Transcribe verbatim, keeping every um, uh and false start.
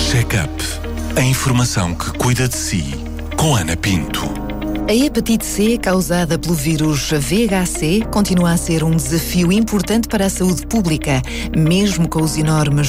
Check-up. A informação que cuida de si. Com Ana Pinto. A hepatite C, causada pelo vírus V H C, continua a ser um desafio importante para a saúde pública, mesmo com os enormes